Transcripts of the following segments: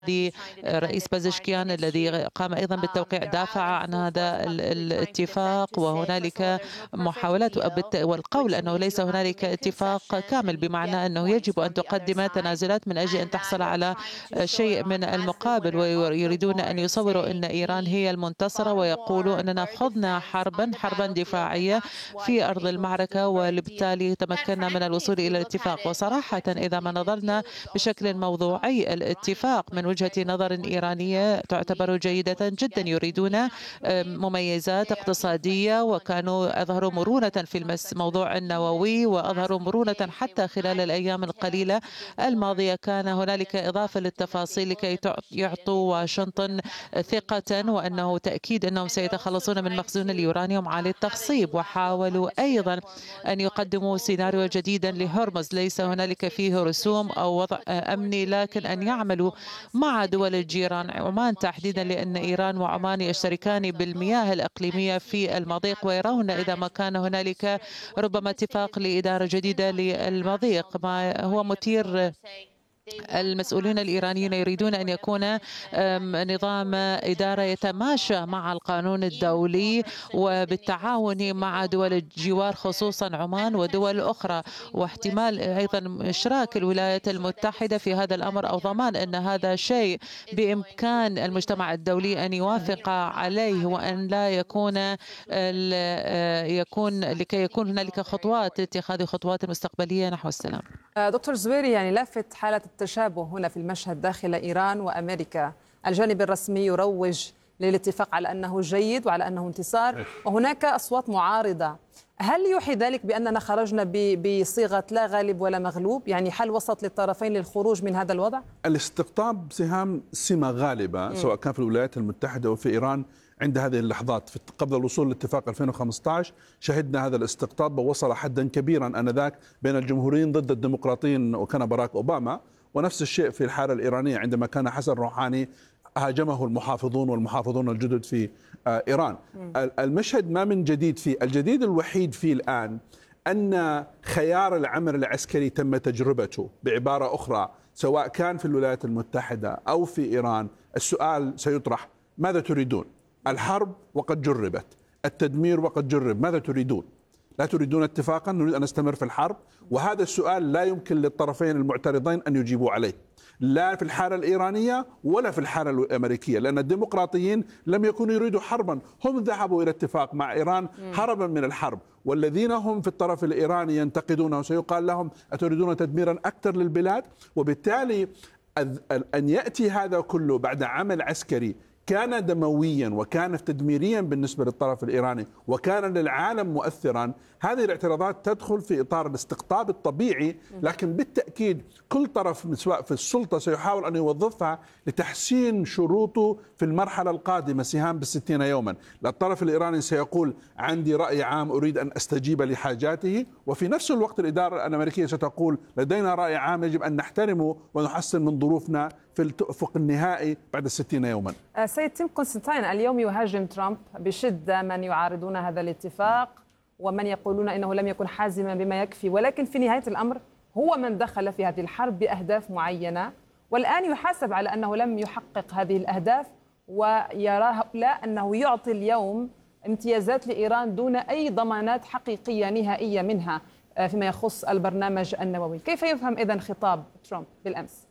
رئيس بازشكيان الذي قام أيضا بالتوقيع دافع عن هذا الاتفاق، وهنالك محاولات والقول أنه ليس هنالك اتفاق كامل، بمعنى أنه يجب أن تقدم تنازلات من أجل أن تحصل على شيء من المقابل، ويريدون أن يصوروا أن إيران هي المنتصرة ويقولوا أننا خضنا حربا دفاعية في أرض المعركة وبالتالي تمكنا من الوصول إلى الاتفاق. وصراحة إذا ما نظرنا بشكل موضوعي الاتفاق من وجهة نظر إيرانية تعتبر جيدة جدا، يريدون مميزات اقتصادية وكانوا أظهروا مرونة في الموضوع النووي وأظهروا مرونة حتى خلال الأيام القليلة الماضية. كان هنالك إضافة للتفاصيل لكي يعطوا واشنطن ثقة وأنه تأكيد أنهم سيتخلصون من مخزون اليورانيوم عالي التخصيب، وحاولوا أيضا أن يقدموا سيناريو جديدا لهرمز ليس هنالك فيه رسوم أو وضع أمني، لكن أن يعملوا مع دول الجيران عمان تحديدا، لأن إيران وعمان يشتركان بالمياه الإقليمية في المضيق، ويرون إذا ما كان هنالك ربما اتفاق لإدارة جديدة للمضيق. ما هو مثير، المسؤولين الإيرانيين يريدون أن يكون نظام إدارة يتماشى مع القانون الدولي وبالتعاون مع دول الجوار خصوصا عمان ودول أخرى، واحتمال أيضا إشراك الولايات المتحدة في هذا الأمر أو ضمان أن هذا شيء بإمكان المجتمع الدولي أن يوافق عليه، وأن لا لكي يكون هنالك خطوات اتخاذ خطوات مستقبلية نحو السلام. دكتور زويري، يعني لافت حالة التشابه هنا في المشهد داخل إيران وأمريكا. الجانب الرسمي يروج للاتفاق على أنه جيد وعلى أنه انتصار، وهناك أصوات معارضة. هل يوحي ذلك بأننا خرجنا بصيغة لا غالب ولا مغلوب؟ يعني حل وسط للطرفين للخروج من هذا الوضع؟ الاستقطاب سهام سمة غالبة سواء كان في الولايات المتحدة أو في إيران. عند هذه اللحظات قبل الوصول لاتفاق 2015 شهدنا هذا الاستقطاب ووصل حدا كبيرا آنذاك بين الجمهوريين ضد الديمقراطيين، وكان باراك أوباما، ونفس الشيء في الحالة الإيرانية عندما كان حسن روحاني هاجمه المحافظون الجدد في إيران. المشهد ما من جديد فيه، الجديد الوحيد فيه الآن أن خيار العمل العسكري تم تجربته. بعبارة أخرى، سواء كان في الولايات المتحدة أو في إيران، السؤال سيطرح: ماذا تريدون؟ الحرب وقد جربت، التدمير وقد جرب، ماذا تريدون؟ لا تريدون اتفاقا؟ نريد أن نستمر في الحرب؟ وهذا السؤال لا يمكن للطرفين المعترضين أن يجيبوا عليه، لا في الحالة الإيرانية ولا في الحالة الأمريكية، لأن الديمقراطيين لم يكونوا يريدوا حربا، هم ذهبوا إلى اتفاق مع إيران هربا من الحرب، والذين هم في الطرف الإيراني ينتقدونه سيقال لهم: أتريدون تدميرا أكثر للبلاد؟ وبالتالي أن يأتي هذا كله بعد عمل عسكري كان دمويا وكان تدميريا بالنسبة للطرف الإيراني وكان للعالم مؤثرا، هذه الاعتراضات تدخل في إطار الاستقطاب الطبيعي، لكن بالتأكيد كل طرف سواء في السلطة سيحاول أن يوظفها لتحسين شروطه في المرحلة القادمة. سهام بالستين يوما، الطرف الإيراني سيقول: عندي رأي عام أريد أن أستجيب لحاجاته، وفي نفس الوقت الإدارة الأمريكية ستقول: لدينا رأي عام يجب أن نحترمه ونحسن من ظروفنا في الأفق النهائي بعد 60 يوما. سيد تيم كونستانتين، اليوم يهاجم ترامب بشدة من يعارضون هذا الاتفاق ومن يقولون إنه لم يكن حازما بما يكفي، ولكن في نهاية الأمر هو من دخل في هذه الحرب بأهداف معينة، والآن يحاسب على أنه لم يحقق هذه الأهداف، ويرى هؤلاء أنه يعطي اليوم امتيازات لإيران دون أي ضمانات حقيقية نهائية منها فيما يخص البرنامج النووي. كيف يفهم إذن خطاب ترامب بالأمس؟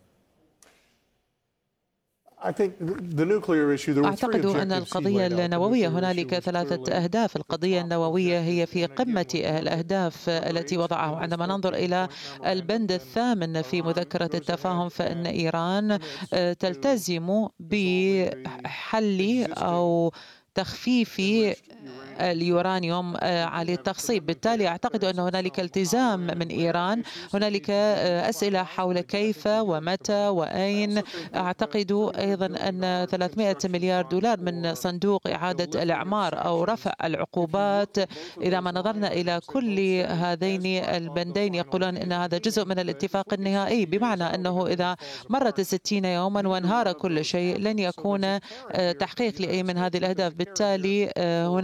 أعتقد أن القضية النووية هنالك ثلاثة أهداف. القضية النووية هي في قمة الأهداف التي وضعها. عندما ننظر إلى البند الثامن في مذكرة التفاهم، فإن إيران تلتزم بحل أو تخفيف اليورانيوم عالي التخصيب. بالتالي أعتقد أن هنالك التزام من إيران. هنالك أسئلة حول كيف ومتى وأين. أعتقد أيضا أن 300 مليار دولار من صندوق إعادة الإعمار أو رفع العقوبات، إذا ما نظرنا إلى كل هذين البندين يقولون أن هذا جزء من الاتفاق النهائي، بمعنى أنه إذا مرت 60 يوما وانهار كل شيء لن يكون تحقيق لأي من هذه الأهداف. بالتالي هنالك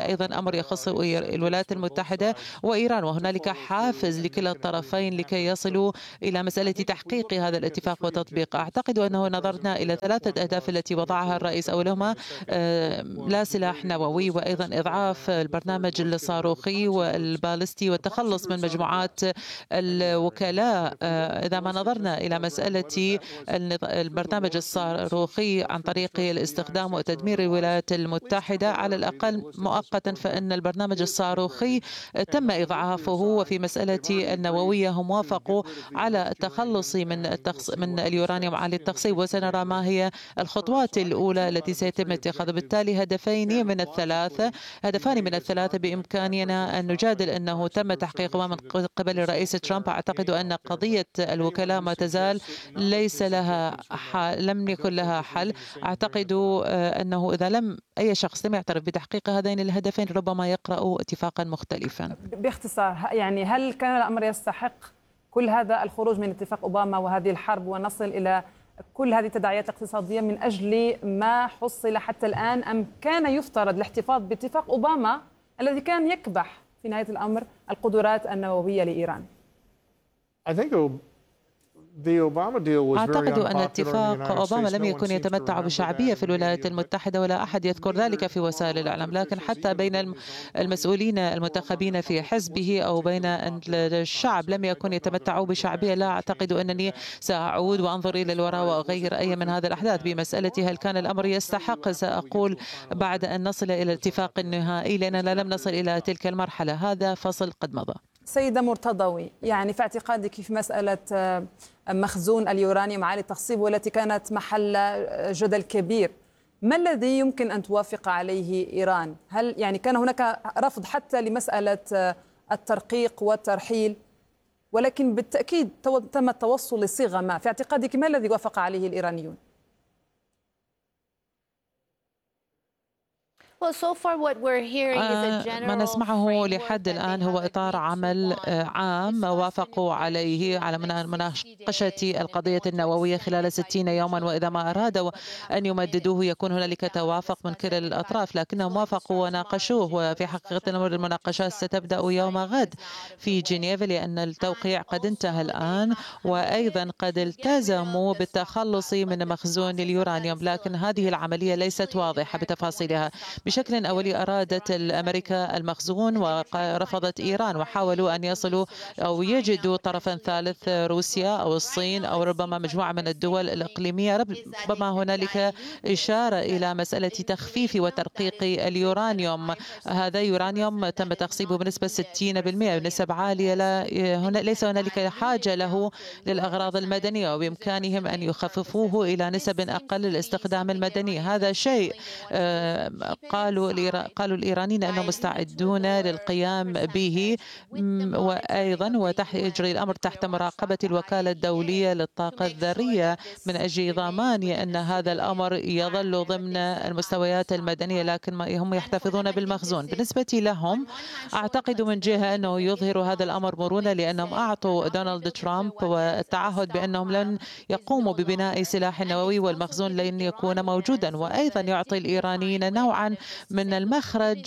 أيضا أمر يخص الولايات المتحدة وإيران، وهنالك حافز لكلا الطرفين لكي يصلوا إلى مسألة تحقيق هذا الاتفاق وتطبيقه. أعتقد أنه نظرنا إلى 3 أهداف التي وضعها الرئيس، أولهما لا سلاح نووي، وأيضا إضعاف البرنامج الصاروخي والبالستي والتخلص من مجموعات الوكلاء. إذا ما نظرنا إلى مسألة البرنامج الصاروخي عن طريق الاستخدام وتدمير الولايات المتحدة على الأقل مؤقتا، فإن البرنامج الصاروخي تم إضعافه، وفي مسألة النووية هم وافقوا على التخلص من اليورانيوم عالي التخصيب، وسنرى ما هي الخطوات الأولى التي سيتم اتخاذها. بالتالي هدفان من الثلاثة بإمكاننا أن نجادل أنه تم تحقيقهما من قبل الرئيس ترامب. أعتقد أن قضية الوكلاء ما تزال ليس لها حل، لم يكن لها حل. أعتقد أنه إذا أي شخص لم يعترف بتحقيق هذين الهدفين ربما يقرأ اتفاقا مختلفا. باختصار، يعني هل كان الأمر يستحق كل هذا الخروج من اتفاق أوباما وهذه الحرب ونصل إلى كل هذه التداعيات الاقتصادية من أجل ما حصل حتى الآن، أم كان يفترض الاحتفاظ باتفاق أوباما الذي كان يكبح في نهاية الأمر القدرات النووية لإيران؟ أعتقد أن اتفاق أوباما لم يكن يتمتع بشعبية في الولايات المتحدة، ولا أحد يذكر ذلك في وسائل الإعلام، لكن حتى بين المسؤولين المنتخبين في حزبه أو بين الشعب لم يكن يتمتع بشعبية. لا أعتقد أنني سأعود وأنظر إلى الوراء وأغير أي من هذه الأحداث. بمسألة هل كان الأمر يستحق، سأقول بعد أن نصل إلى الاتفاق النهائي، لأننا لم نصل إلى تلك المرحلة. هذا فصل قد مضى. سيدة مرتضوي، يعني في اعتقادك في مسألة مخزون اليورانيوم عالي التخصيب والتي كانت محل جدل كبير، ما الذي يمكن أن توافق عليه إيران؟ هل يعني كان هناك رفض حتى لمسألة الترقيق والترحيل، ولكن بالتأكيد تم التوصل لصيغة ما، في اعتقادك ما الذي وافق عليه الإيرانيون؟ ما نسمعه لحد الآن هو إطار عمل عام وافقوا عليه على مناقشة القضية النووية خلال 60 يوما، وإذا ما أرادوا أن يمددوه يكون هنالك توافق من كلا الأطراف، لكنهم وافقوا وناقشوه. وفي حقيقة الأمر المناقشات ستبدأ يوم غد في جنيف، لأن التوقيع قد انتهى الآن، وأيضا قد التزموا بالتخلص من مخزون اليورانيوم، لكن هذه العملية ليست واضحة بتفاصيلها. بشكل أولي أرادت أمريكا المخزون ورفضت إيران، وحاولوا أن يصلوا أو يجدوا طرفا ثالث، روسيا أو الصين أو ربما مجموعة من الدول الإقليمية. ربما هنالك إشارة إلى مسألة تخفيف وترقيق اليورانيوم. هذا يورانيوم تم تخصيبه بنسبة 60%، بنسب عالية، ليس هنالك حاجة له للأغراض المدنية، وبإمكانهم أن يخففوه إلى نسب أقل للاستخدام المدني. هذا شيء قالوا الإيرانيين أنهم مستعدون للقيام به، وأيضا يجري الأمر تحت مراقبة الوكالة الدولية للطاقة الذرية من أجل ضمان أن هذا الأمر يظل ضمن المستويات المدنية، لكن هم يحتفظون بالمخزون. بالنسبة لهم أعتقد من جهة أنه يظهر هذا الأمر مرونة، لأنهم أعطوا دونالد ترامب والتعهد بأنهم لن يقوموا ببناء سلاح نووي والمخزون لن يكون موجودا، وأيضا يعطي الإيرانيين نوعا من المخرج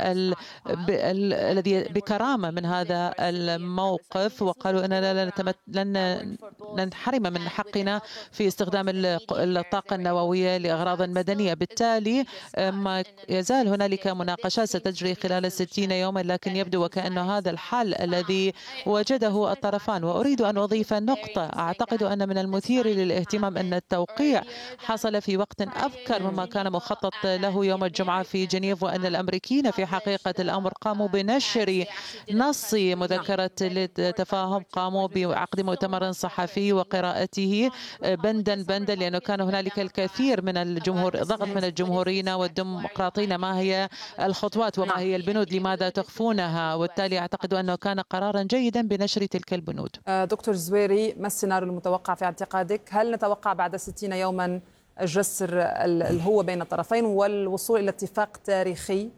الذي بكرامة من هذا الموقف، وقالوا أننا لن ننحرم من حقنا في استخدام الطاقة النووية لأغراض مدنية. بالتالي ما يزال هنالك مناقشات ستجري خلال 60 يوما، لكن يبدو وكأن هذا الحل الذي وجده الطرفان. وأريد أن أضيف نقطة، أعتقد أن من المثير للاهتمام أن التوقيع حصل في وقت أبكر مما كان مخطط له يوم الجمعة في جنيف، وأن الأمريكيين في حقيقة الأمر قاموا بنشر نص مذكرة التفاهم، قاموا بعقد مؤتمر صحفي وقراءته بندا لأنه كان هنالك الكثير من الجمهور ضغط من الجمهوريين والديمقراطيين، ما هي الخطوات وما هي البنود، لماذا تخفونها؟ وبالتالي أعتقد أنه كان قرارا جيدا بنشر تلك البنود. دكتور زويري، ما السيناريو المتوقع في اعتقادك؟ هل نتوقع بعد 60 يوما جسر الهوة بين الطرفين والوصول إلى اتفاق تاريخي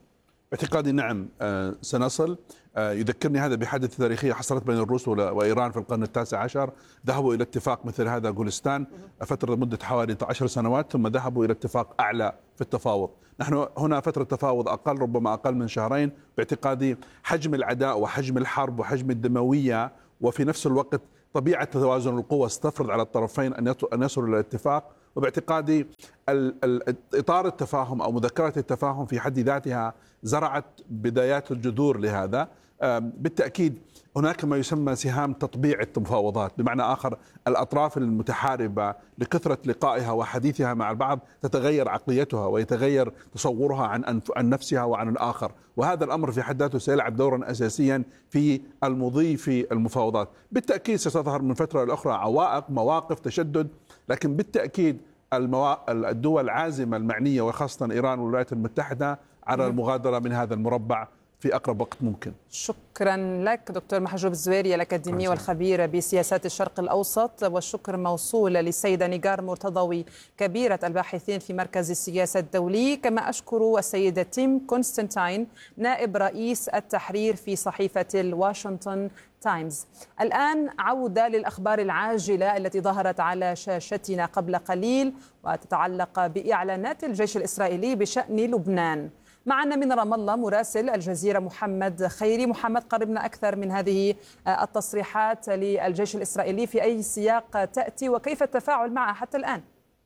باعتقادي نعم سنصل. يذكرني هذا بحادثة تاريخية حصلت بين الروس وإيران في القرن التاسع عشر. ذهبوا إلى اتفاق مثل هذا غولستان فترة مدة حوالي 10 سنوات، ثم ذهبوا إلى اتفاق أعلى في التفاوض. نحن هنا فترة تفاوض أقل، ربما أقل من شهرين. باعتقادي حجم العداء وحجم الحرب وحجم الدموية وفي نفس الوقت طبيعة توازن القوى ستفرض على الطرفين أن يصلوا إلى اتفاق. وباعتقادي إطار التفاهم أو مذكرة التفاهم في حد ذاتها زرعت بدايات الجذور لهذا. بالتأكيد هناك ما يسمى سهام تطبيع التفاوضات، بمعنى آخر الأطراف المتحاربة لكثرة لقائها وحديثها مع البعض تتغير عقليتها ويتغير تصورها عن نفسها وعن الآخر، وهذا الأمر في حد ذاته سيلعب دورا أساسيا في المضي في المفاوضات. بالتأكيد ستظهر من فترة لأخرى عوائق، مواقف، تشدد، لكن بالتأكيد الدول العازمة المعنية وخاصة إيران والولايات المتحدة على المغادرة من هذا المربع في أقرب وقت ممكن. شكرا لك دكتور محجوب الزويري، الأكاديمي والخبير بسياسات الشرق الأوسط، والشكر موصول للسيدة نيغار مرتضوي كبيرة الباحثين في مركز السياسة الدولي، كما أشكر السيدة تيم كونستانتين نائب رئيس التحرير في صحيفة الواشنطن تايمز. الآن عودة للأخبار العاجلة التي ظهرت على شاشتنا قبل قليل وتتعلق بإعلانات الجيش الإسرائيلي بشأن لبنان. معنا من رام الله مراسل الجزيرة محمد خيري. محمد، قربنا أكثر من هذه التصريحات للجيش الإسرائيلي، في أي سياق تأتي وكيف التفاعل معها حتى الآن؟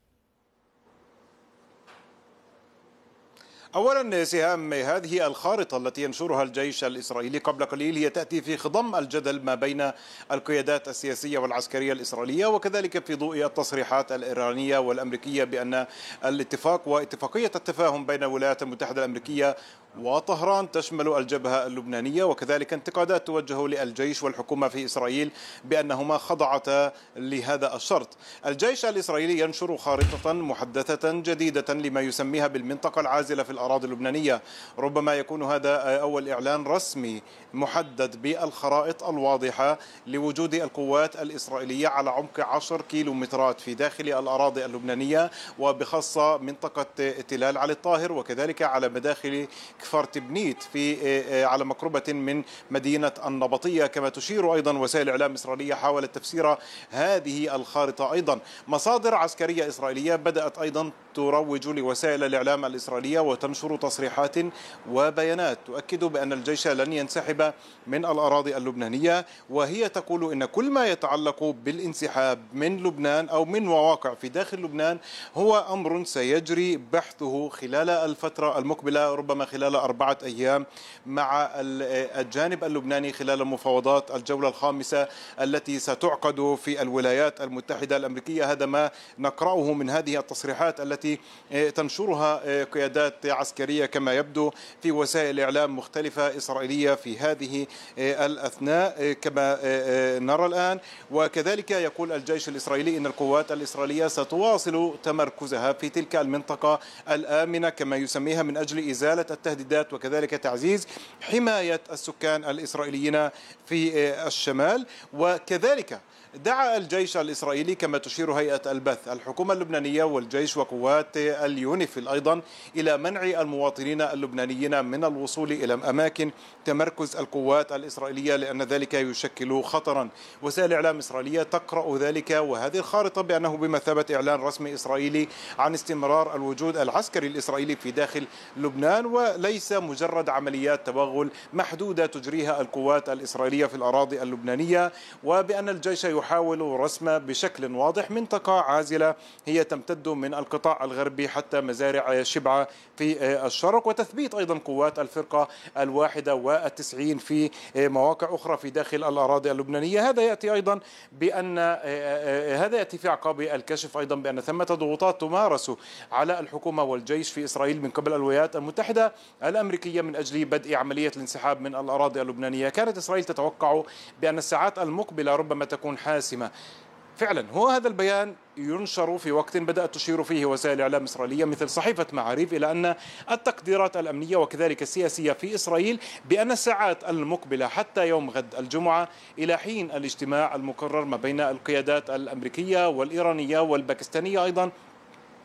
أولا سهام، هذه الخارطة التي ينشرها الجيش الإسرائيلي قبل قليل هي تأتي في خضم الجدل ما بين القيادات السياسية والعسكرية الإسرائيلية، وكذلك في ضوء التصريحات الإيرانية والأمريكية بأن الاتفاق واتفاقية التفاهم بين الولايات المتحدة الأمريكية وطهران تشمل الجبهة اللبنانية، وكذلك انتقادات توجه للجيش والحكومة في إسرائيل بأنهما خضعتا لهذا الشرط. الجيش الإسرائيلي ينشر خارطة محدثة جديدة لما يسميها بالمنطقة العازلة في الأراضي اللبنانية. ربما يكون هذا أول إعلان رسمي محدد بالخرائط الواضحة لوجود القوات الإسرائيلية على عمق 10 كيلومترات في داخل الأراضي اللبنانية، وبخاصة منطقة تلال علي الطاهر، وكذلك على مداخل كفر تبنيت في على مقربة من مدينة النبطية. كما تشير أيضا وسائل إعلام إسرائيلية حاولت تفسير هذه الخارطة أيضا. مصادر عسكرية إسرائيلية بدأت أيضا تروج لوسائل الإعلام الإسرائيلية وتنشر تصريحات وبيانات تؤكد بأن الجيش لن ينسحب من الأراضي اللبنانية، وهي تقول إن كل ما يتعلق بالانسحاب من لبنان أو من مواقع في داخل لبنان هو أمر سيجري بحثه خلال الفترة المقبلة، ربما خلال 4 أيام مع الجانب اللبناني خلال مفاوضات الجولة الخامسة التي ستعقد في الولايات المتحدة الأمريكية. هذا ما نقرأه من هذه التصريحات التي تنشرها قيادات عسكرية كما يبدو في وسائل إعلام مختلفة إسرائيلية في هذه الأثناء كما نرى الآن. وكذلك يقول الجيش الإسرائيلي إن القوات الإسرائيلية ستواصل تمركزها في تلك المنطقة الآمنة كما يسميها من أجل إزالة التهديدات وكذلك تعزيز حماية السكان الإسرائيليين في الشمال. وكذلك دعا الجيش الإسرائيلي كما تشير هيئة البث الحكومة اللبنانية والجيش وقوات اليونيفيل أيضا إلى منع المواطنين اللبنانيين من الوصول إلى أماكن تمركز القوات الإسرائيلية لأن ذلك يشكل خطرا. وسائل إعلام إسرائيلية تقرأ ذلك وهذه الخارطة بأنه بمثابة إعلان رسمي إسرائيلي عن استمرار الوجود العسكري الإسرائيلي في داخل لبنان، وليس مجرد عمليات توغل محدودة تجريها القوات الإسرائيلية في الأراضي اللبنانية، وبأن الجيش يحاول رسم بشكل واضح منطقة عازلة هي تمتد من القطاع الغربي حتى مزارع شبعة في الشرق، وتثبيت أيضا قوات الفرقة 91 في مواقع أخرى في داخل الأراضي اللبنانية. هذا يأتي أيضا بأن هذا يأتي في أعقاب الكشف أيضا بأن ثمة ضغوطات تمارس على الحكومة والجيش في إسرائيل من قبل الولايات المتحدة الأمريكية من أجل بدء عملية الانسحاب من الأراضي اللبنانية. كانت إسرائيل تتوقع بأن الساعات المقبلة ربما تكون حاسمة. فعلا هو هذا البيان ينشر في وقت بدأت تشير فيه وسائل الإعلام الإسرائيلية مثل صحيفة معاريف إلى أن التقديرات الأمنية وكذلك السياسية في إسرائيل بأن الساعات المقبلة حتى يوم غد الجمعة إلى حين الاجتماع المقرر ما بين القيادات الأمريكية والإيرانية والباكستانية أيضا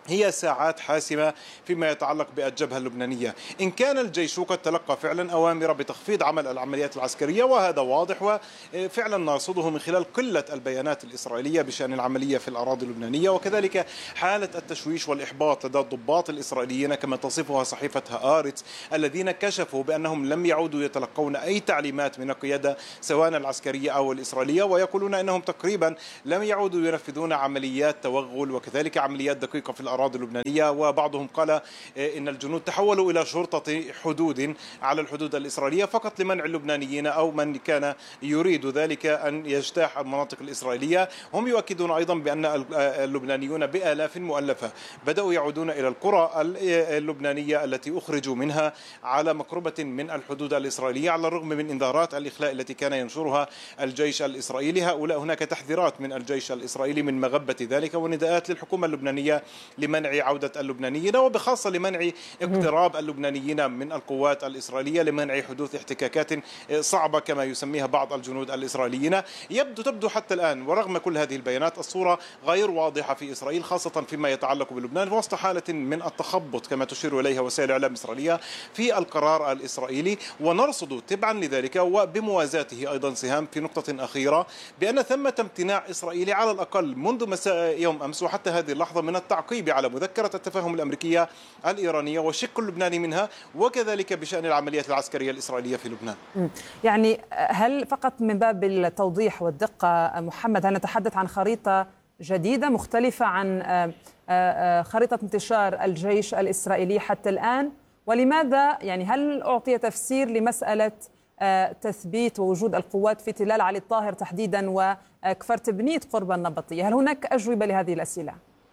هي ساعات حاسمة فيما يتعلق بالجبهة اللبنانية. إن كان الجيش قد تلقى فعلا أوامر بتخفيض عمل العمليات العسكرية، وهذا واضح وفعلا نرصده من خلال قلة البيانات الإسرائيلية بشأن العملية في الأراضي اللبنانية، وكذلك حالة التشويش والإحباط لدى الضباط الإسرائيليين كما تصفها صحيفة هآرتس، الذين كشفوا بأنهم لم يعودوا يتلقون أي تعليمات من القيادة سواء العسكرية أو الإسرائيلية، ويقولون أنهم تقريبا لم يعودوا ينفذون عمليات توغل وكذلك عمليات دقيقة في الأراضي اللبنانية. وبعضهم قال إن الجنود تحولوا إلى شرطة حدود على الحدود الإسرائيلية فقط لمنع اللبنانيين أو من كان يريد ذلك أن يجتاح المناطق الإسرائيلية. هم يؤكدون أيضا بأن اللبنانيون بآلاف مؤلفة بدأوا يعودون إلى القرى اللبنانية التي أخرجوا منها على مقربة من الحدود الإسرائيلية، على الرغم من إنذارات الإخلاء التي كان ينشرها الجيش الإسرائيلي. هؤلاء هناك تحذيرات من الجيش الإسرائيلي من مغبة ذلك، ونداءات للحكومة اللبنانية لمنع عودة اللبنانيين، وبخاصة لمنع اقتراب اللبنانيين من القوات الإسرائيلية، لمنع حدوث احتكاكات صعبة كما يسميها بعض الجنود الإسرائيليين. تبدو حتى الآن ورغم كل هذه البيانات الصورة غير واضحة في إسرائيل، خاصة فيما يتعلق بلبنان، وسط حالة من التخبط كما تشير إليها وسائل الإعلام الإسرائيلية في القرار الإسرائيلي. ونرصد تبعا لذلك وبموازاته أيضا سهام في نقطة أخيرة بأن ثمة امتناع إسرائيلي على الأقل منذ مساء يوم أمس وحتى هذه اللحظة من التعقيب على مذكرة التفاهم الأمريكية الإيرانية والشق اللبناني منها، وكذلك بشأن العمليات العسكرية الإسرائيلية في لبنان. يعني هل فقط من باب التوضيح والدقة محمد، هل نتحدث عن خريطة جديدة مختلفة عن خريطة انتشار الجيش الإسرائيلي حتى الآن؟ ولماذا يعني هل أعطي تفسير لمسألة تثبيت ووجود القوات في تلال علي الطاهر تحديدا وكفر تبنيت قرب النبطية؟ هل هناك أجوبة لهذه الأسئلة؟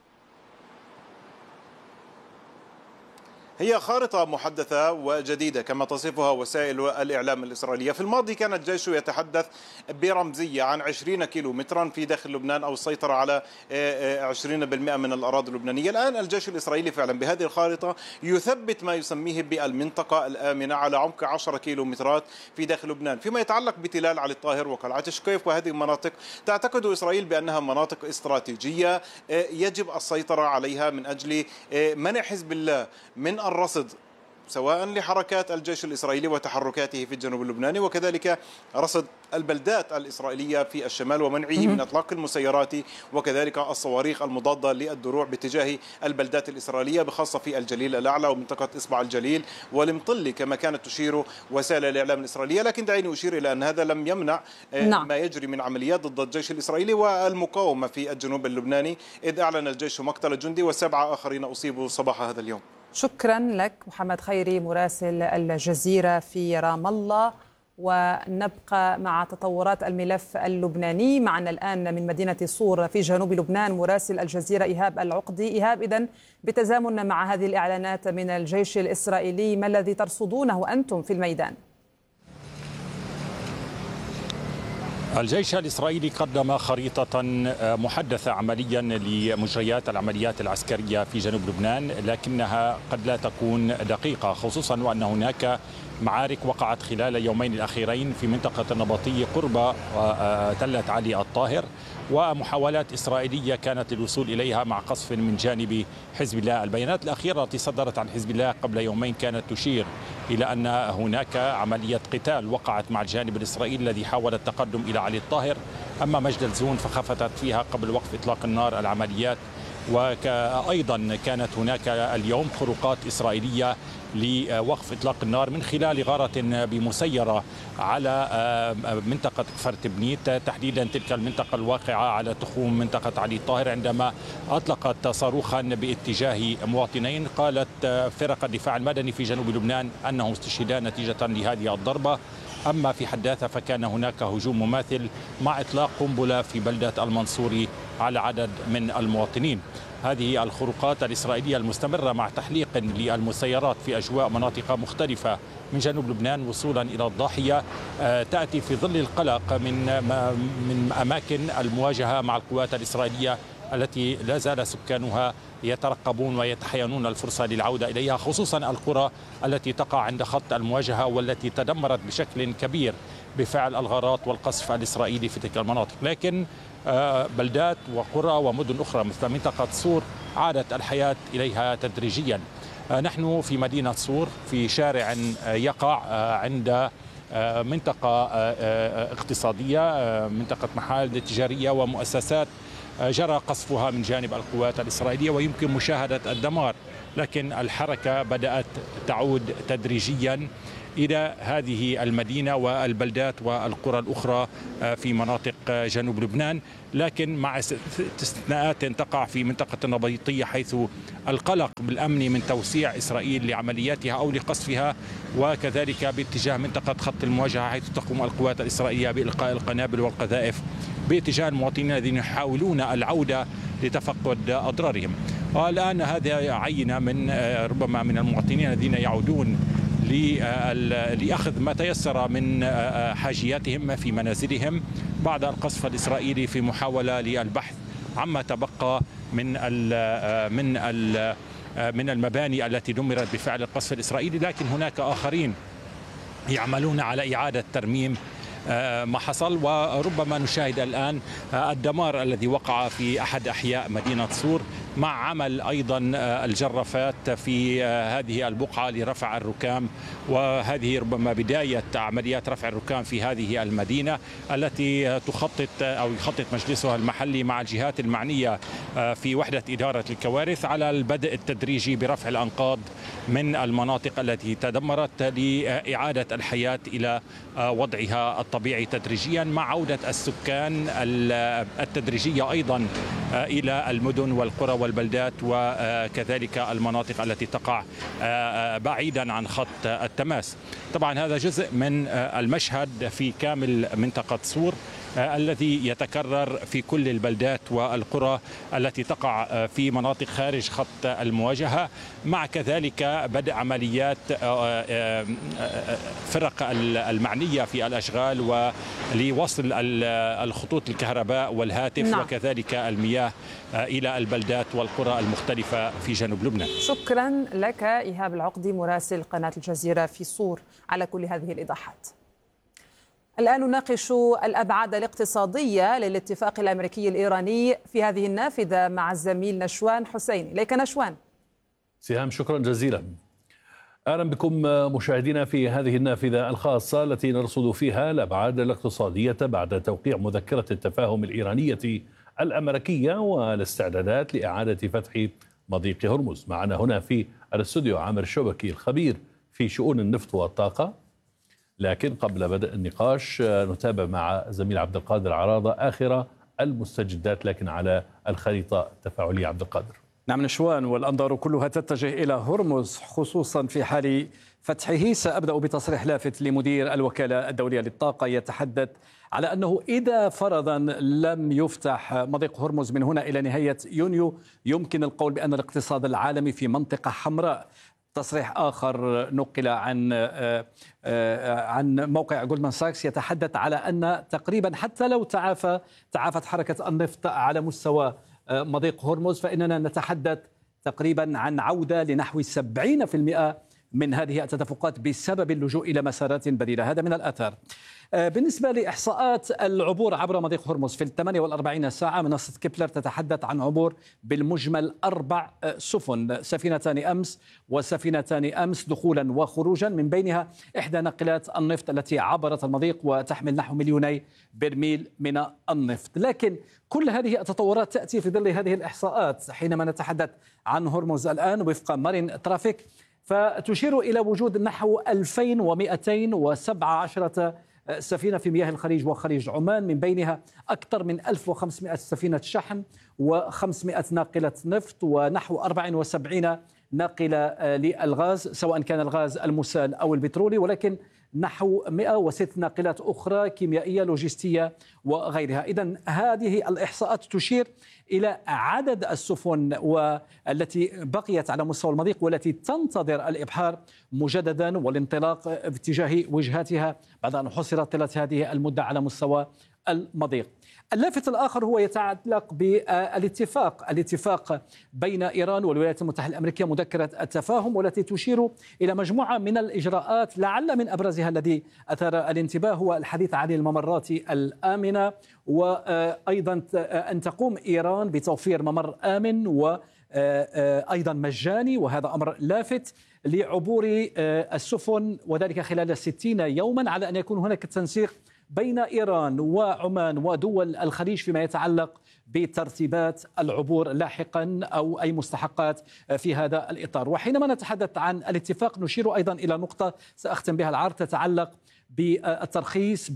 هي خارطة محدثة وجديدة كما تصفها وسائل الإعلام الإسرائيلية. في الماضي كان الجيش يتحدث برمزية عن 20 كيلومترا في داخل لبنان أو السيطرة على 20% من الأراضي اللبنانية. الآن الجيش الإسرائيلي فعلا بهذه الخارطة يثبت ما يسميه بالمنطقة الآمنة على عمق 10 كيلومترات في داخل لبنان. فيما يتعلق بتلال علي الطاهر وقلعة شقيف وهذه المناطق، تعتقد إسرائيل بأنها مناطق استراتيجية يجب السيطرة عليها من أجل منع حزب الله من الرصد سواء لحركات الجيش الإسرائيلي وتحركاته في الجنوب اللبناني، وكذلك رصد البلدات الإسرائيلية في الشمال ومنعه من إطلاق المسيرات وكذلك الصواريخ المضادة للدروع باتجاه البلدات الإسرائيلية، بخاصة في الجليل الأعلى ومنطقة إصبع الجليل والمطلي كما كانت تشير وسائل الإعلام الإسرائيلية. لكن دعيني أشير إلى أن هذا لم يمنع ما يجري من عمليات ضد الجيش الإسرائيلي والمقاومة في الجنوب اللبناني، إذ أعلن الجيش مقتل جندي و7 آخرين أصيبوا صباح هذا اليوم. شكرا لك محمد خيري مراسل الجزيرة في رام الله. ونبقى مع تطورات الملف اللبناني. معنا الآن من مدينة صور في جنوب لبنان مراسل الجزيرة إيهاب العقدي. إيهاب، إذن بتزامن مع هذه الإعلانات من الجيش الإسرائيلي، ما الذي ترصدونه أنتم في الميدان؟ الجيش الإسرائيلي قدم خريطة محدثة عمليا لمجريات العمليات العسكرية في جنوب لبنان، لكنها قد لا تكون دقيقة، خصوصا وأن هناك معارك وقعت خلال اليومين الأخيرين في منطقة النبطية قرب تلة علي الطاهر، ومحاولات إسرائيلية كانت للوصول إليها مع قصف من جانب حزب الله. البيانات الأخيرة التي صدرت عن حزب الله قبل يومين كانت تشير إلى أن هناك عملية قتال وقعت مع الجانب الإسرائيلي الذي حاول التقدم إلى علي الطاهر. أما مجدل زون فخفتت فيها قبل وقف إطلاق النار العمليات. وأيضا كانت هناك اليوم خروقات إسرائيلية لوقف إطلاق النار من خلال غارة بمسيرة على منطقة كفر تبنيت، تحديدا تلك المنطقة الواقعة على تخوم منطقة علي الطاهر، عندما أطلقت صاروخا باتجاه مواطنين. قالت فرق الدفاع المدني في جنوب لبنان أنه استشهدا نتيجة لهذه الضربة. أما في حداثة فكان هناك هجوم مماثل مع إطلاق قنبلة في بلدة المنصوري على عدد من المواطنين. هذه الخروقات الإسرائيلية المستمرة مع تحليق للمسيرات في أجواء مناطق مختلفة من جنوب لبنان وصولا إلى الضاحية تأتي في ظل القلق من أماكن المواجهة مع القوات الإسرائيلية التي لا زال سكانها يترقبون ويتحينون الفرصة للعودة إليها، خصوصا القرى التي تقع عند خط المواجهة والتي تدمرت بشكل كبير بفعل الغارات والقصف الإسرائيلي في تلك المناطق. لكن بلدات وقرى ومدن أخرى مثل منطقة صور عادت الحياة إليها تدريجيا. نحن في مدينة صور في شارع يقع عند منطقة اقتصادية، منطقة محال تجارية ومؤسسات جرى قصفها من جانب القوات الإسرائيلية ويمكن مشاهدة الدمار، لكن الحركة بدأت تعود تدريجيا إلى هذه المدينة والبلدات والقرى الأخرى في مناطق جنوب لبنان، لكن مع استثناءات تقع في منطقة النبيطية حيث القلق بالأمن من توسيع إسرائيل لعملياتها أو لقصفها، وكذلك باتجاه منطقة خط المواجهة حيث تقوم القوات الإسرائيلية بإلقاء القنابل والقذائف باتجاه المواطنين الذين يحاولون العودة لتفقد أضرارهم. والآن هذا عينة من ربما من المواطنين الذين يعودون لأخذ ما تيسر من حاجياتهم في منازلهم بعد القصف الإسرائيلي في محاولة للبحث عما تبقى من المباني التي دمرت بفعل القصف الإسرائيلي، لكن هناك آخرين يعملون على إعادة ترميم ما حصل. وربما نشاهد الآن الدمار الذي وقع في أحد أحياء مدينة صور مع عمل أيضا الجرافات في هذه البقعة لرفع الركام، وهذه ربما بداية عمليات رفع الركام في هذه المدينة التي يخطط مجلسها المحلي مع الجهات المعنية في وحدة إدارة الكوارث على البدء التدريجي برفع الأنقاض من المناطق التي تدمرت لإعادة الحياة إلى وضعها الطبيعي تدريجيا، مع عودة السكان التدريجية أيضا إلى المدن والقرى والبلدات وكذلك المناطق التي تقع بعيدا عن خط التماس. طبعا هذا جزء من المشهد في كامل منطقة صور الذي يتكرر في كل البلدات والقرى التي تقع في مناطق خارج خط المواجهة، مع كذلك بدء عمليات فرق المعنية في الأشغال ولوصل الخطوط الكهرباء والهاتف وكذلك المياه إلى البلدات والقرى المختلفة في جنوب لبنان. شكرا لك إيهاب العقدي مراسل قناة الجزيرة في صور على كل هذه الإيضاحات. الآن نناقش الأبعاد الاقتصادية للاتفاق الأمريكي الإيراني في هذه النافذة مع الزميل نشوان حسين. إليك نشوان. سهام، شكرا جزيلا. أهلا بكم مشاهدينا في هذه النافذة الخاصة التي نرصد فيها الأبعاد الاقتصادية بعد توقيع مذكرة التفاهم الإيرانية الأمريكية والاستعدادات لإعادة فتح مضيق هرمز. معنا هنا في الاستوديو عامر شبكي الخبير في شؤون النفط والطاقة. لكن قبل بدء النقاش نتابع مع زميل عبد القادر عراضة آخر المستجدات لكن على الخريطة التفاعلية. عبد القادر. نعم نشوان، والأنظار كلها تتجه إلى هرمز خصوصا في حال فتحه. سأبدأ بتصريح لافت لمدير الوكالة الدولية للطاقة يتحدث على أنه إذا فرضا لم يفتح مضيق هرمز من هنا إلى نهاية يونيو يمكن القول بأن الاقتصاد العالمي في منطقة حمراء. تصريح آخر نقل عن موقع جولدمان ساكس يتحدث على أن تقريبا حتى لو تعافت حركة النفط على مستوى مضيق هرمز فإننا نتحدث تقريبا عن عودة لنحو 70% من هذه التدفقات بسبب اللجوء إلى مسارات بديلة. هذا من الأثر. بالنسبة لإحصاءات العبور عبر مضيق هرمز في 48 ساعة، منصة كيبلر تتحدث عن عبور بالمجمل 4 سفن، سفينتان أمس وسفينتان أمس دخولا وخروجا، من بينها إحدى ناقلات النفط التي عبرت المضيق وتحمل نحو 2 برميل من النفط. لكن كل هذه التطورات تأتي في ظل هذه الإحصاءات حينما نتحدث عن هرمز الآن وفق مارين ترافيك، فتشير إلى وجود نحو 2217 سفينة في مياه الخليج وخليج عمان، من بينها أكثر من 1500 سفينة شحن و500 ناقلة نفط ونحو 74 ناقلة للغاز سواء كان الغاز المسال أو البترولي، ولكن نحو 106 ناقلات أخرى كيميائية لوجستية وغيرها. إذن هذه الإحصاءات تشير إلى عدد السفن والتي بقيت على مستوى المضيق والتي تنتظر الإبحار مجددا والانطلاق في اتجاه وجهاتها بعد أن حصرت طيلة هذه المدة على مستوى المضيق. اللافت الآخر هو يتعلق بالاتفاق بين إيران والولايات المتحدة الأمريكية، مذكرة التفاهم، والتي تشير إلى مجموعة من الإجراءات، لعل من أبرزها الذي أثار الانتباه هو الحديث عن الممرات الآمنة، وأيضا أن تقوم إيران بتوفير ممر آمن وأيضا مجاني، وهذا أمر لافت لعبور السفن، وذلك خلال 60 يوما، على أن يكون هناك تنسيق بين إيران وعمان ودول الخليج فيما يتعلق بترتيبات العبور لاحقا أو أي مستحقات في هذا الإطار. وحينما نتحدث عن الاتفاق نشير أيضا إلى نقطة سأختم بها العرض تتعلق بالترخيص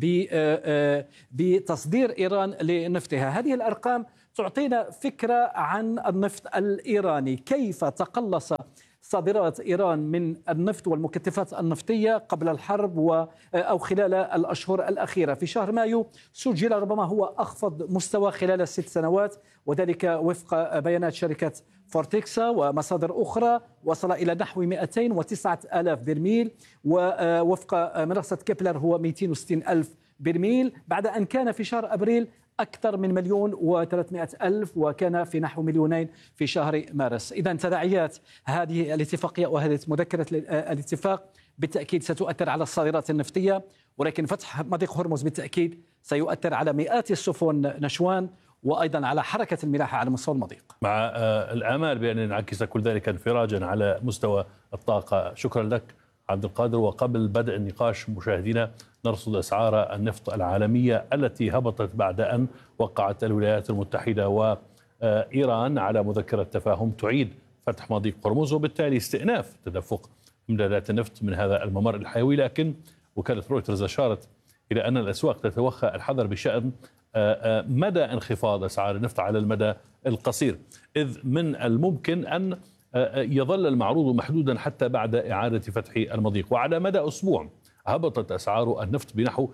بتصدير إيران لنفطها. هذه الأرقام تعطينا فكرة عن النفط الإيراني، كيف تقلص صادرات إيران من النفط والمكتفات النفطية قبل الحرب أو خلال الأشهر الأخيرة. في شهر مايو سجل ربما هو أخفض مستوى خلال 6 سنوات، وذلك وفق بيانات شركة فورتكسا ومصادر أخرى وصل إلى نحو 209,000 برميل، ووفق منصة كيبلر هو 260,000 برميل، بعد أن كان في شهر أبريل أكثر من 1,300,000 وكان في نحو 2,000,000 في شهر مارس. إذا تداعيات هذه الاتفاقية وهذه مذكرة الاتفاق بالتأكيد ستؤثر على الصادرات النفطية، ولكن فتح مضيق هرمز بالتأكيد سيؤثر على مئات السفن نشوان وأيضا على حركة الملاحة على مستوى المضيق، مع الآمال بأن ينعكس كل ذلك انفراجا على مستوى الطاقة. شكرا لك عبد القادر. وقبل بدء النقاش مشاهدينا نرصد أسعار النفط العالمية التي هبطت بعد أن وقعت الولايات المتحدة وإيران على مذكرة تفاهم تعيد فتح مضيق هرمز، وبالتالي استئناف تدفق إمدادات النفط من هذا الممر الحيوي. لكن وكالة رويترز أشارت إلى أن الأسواق تتوخى الحذر بشأن مدى انخفاض أسعار النفط على المدى القصير، إذ من الممكن أن يظل المعروض محدودا حتى بعد إعادة فتح المضيق. وعلى مدى أسبوع هبطت أسعار النفط بنحو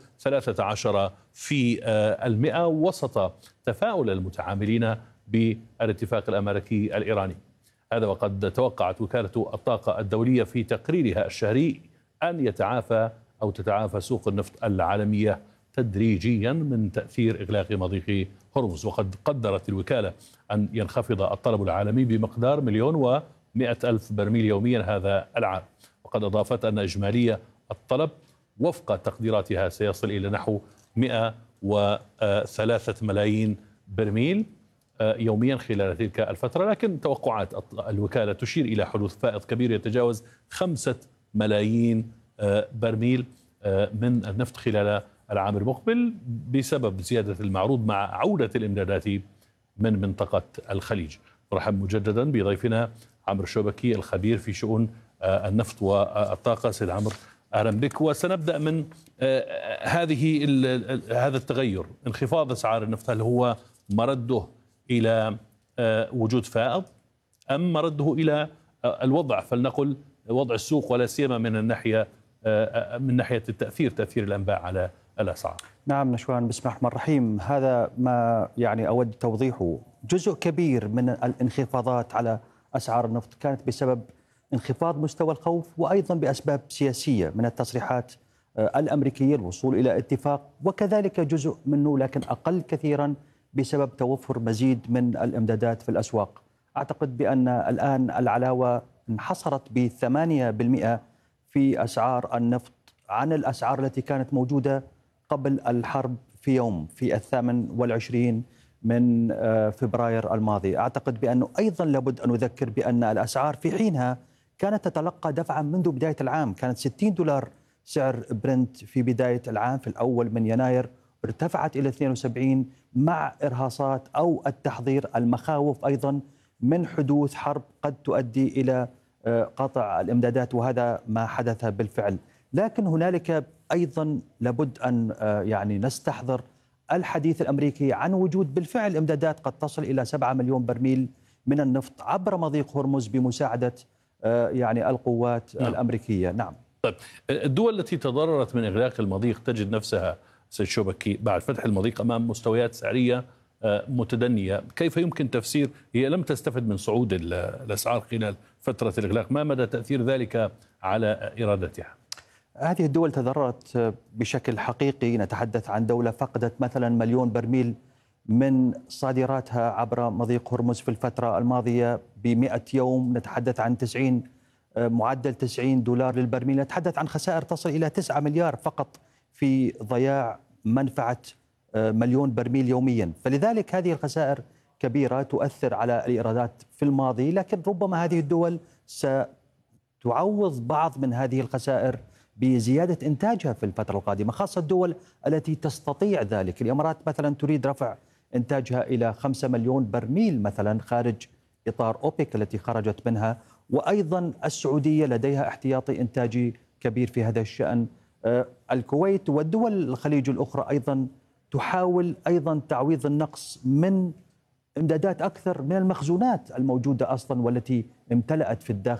13% وسط تفاؤل المتعاملين بالاتفاق الأمريكي الإيراني. هذا وقد توقعت وكالة الطاقة الدولية في تقريرها الشهري أن تتعافى سوق النفط العالمية تدريجيا من تأثير إغلاق مضيق هرمز. وقد قدرت الوكالة أن ينخفض الطلب العالمي بمقدار 1,100,000 برميل يوميا هذا العام. وقد أضافت أن إجمالي الطلب وفق تقديراتها سيصل إلى نحو 103 ملايين برميل يوميا خلال تلك الفترة. لكن توقعات الوكالة تشير إلى حدوث فائض كبير يتجاوز 5 ملايين برميل من النفط خلال العام المقبل بسبب زيادة المعروض مع عودة الإمدادات من منطقة الخليج. نرحب مجددا بضيفنا عمرو الشوبكي الخبير في شؤون النفط والطاقة. سيد عمرو أهلا بك. وسنبدأ من هذا التغير، انخفاض أسعار النفط، هل هو مرده إلى وجود فائض أم مرده إلى الوضع، فلنقل وضع السوق ولا سيما من ناحية تأثير الأنباء على الأسعار؟ نعم نشوان، بسم الله الرحمن الرحيم. هذا ما أود توضيحه. جزء كبير من الانخفاضات على أسعار النفط كانت بسبب انخفاض مستوى الخوف، وأيضا بأسباب سياسية من التصريحات الأمريكية الوصول إلى اتفاق، وكذلك جزء منه لكن أقل كثيرا بسبب توفر مزيد من الإمدادات في الأسواق. أعتقد بأن الآن العلاوة انحصرت ب8% في أسعار النفط عن الأسعار التي كانت موجودة قبل الحرب في 28 من فبراير الماضي. أعتقد بأنه أيضا لابد أن نذكر بأن الأسعار في حينها كانت تتلقى دفعا منذ بداية العام، كانت $60 سعر برنت في بداية العام في الأول من يناير، ارتفعت إلى 72 مع إرهاصات أو التحضير المخاوف أيضا من حدوث حرب قد تؤدي إلى قطع الإمدادات، وهذا ما حدث بالفعل. لكن هنالك أيضا لابد أن نستحضر الحديث الأمريكي عن وجود بالفعل إمدادات قد تصل إلى 7 مليون برميل من النفط عبر مضيق هرمز بمساعدة القوات الأمريكية. نعم. طيب، الدول التي تضررت من إغلاق المضيق تجد نفسها سيد شوبكي بعد فتح المضيق أمام مستويات سعرية متدنية. كيف يمكن تفسير، هي لم تستفد من صعود الأسعار خلال فترة الإغلاق، ما مدى تأثير ذلك على إيراداتها؟ هذه الدول تضررت بشكل حقيقي. نتحدث عن دولة فقدت مثلا 1 مليون برميل من صادراتها عبر مضيق هرمز في الفترة الماضية ب100 يوم. نتحدث عن 90 معدل $90 للبرميل. نتحدث عن خسائر تصل إلى 9 مليار فقط في ضياع منفعة مليون برميل يوميا. فلذلك هذه الخسائر كبيرة تؤثر على الإيرادات في الماضي، لكن ربما هذه الدول ستعوض بعض من هذه الخسائر بزيادة إنتاجها في الفترة القادمة، خاصة الدول التي تستطيع ذلك. الإمارات مثلا تريد رفع إنتاجها إلى 5 مليون برميل مثلا خارج إطار أوبك التي خرجت منها، وأيضا السعودية لديها احتياطي إنتاجي كبير في هذا الشأن. الكويت والدول الخليج الأخرى أيضا تحاول أيضا تعويض النقص من إمدادات أكثر من المخزونات الموجودة أصلا والتي امتلأت في الداخل.